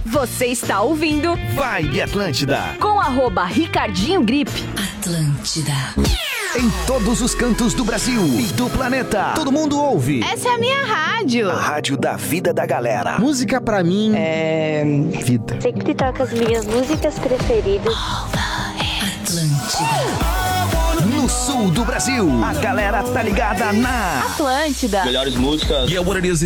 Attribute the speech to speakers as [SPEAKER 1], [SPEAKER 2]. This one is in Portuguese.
[SPEAKER 1] Você está ouvindo
[SPEAKER 2] Vibe Atlântida.
[SPEAKER 1] com @Ricardinho Grip.
[SPEAKER 3] Atlântida.
[SPEAKER 2] Em todos os cantos do Brasil e do planeta. Todo mundo ouve.
[SPEAKER 4] Essa é a minha rádio.
[SPEAKER 2] A rádio da vida da galera.
[SPEAKER 5] Música pra mim é vida.
[SPEAKER 6] Sempre toca as minhas músicas preferidas.
[SPEAKER 3] Atlântida.
[SPEAKER 2] No sul do Brasil, a galera tá ligada na
[SPEAKER 4] Atlântida.
[SPEAKER 7] Melhores músicas.
[SPEAKER 8] Yeah, what it is